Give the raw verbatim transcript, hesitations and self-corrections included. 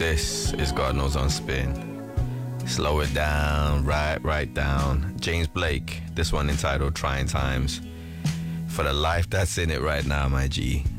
This is God Knows on Spin. Slow it down, right, right down. James Blake, this one entitled Trying Times. For the life that's in it right now, my G.